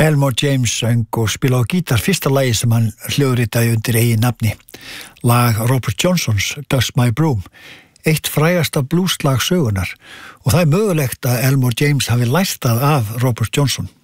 Elmore James söng og spilaði á gítar fyrsta lagi sem hann hljóðritaði undir eigin nafni. Lag Robert Johnsons, Dust My Broom, eitt frægasta blueslag sögunar og það mögulegt að Elmore James hafi lært það af Robert Johnson.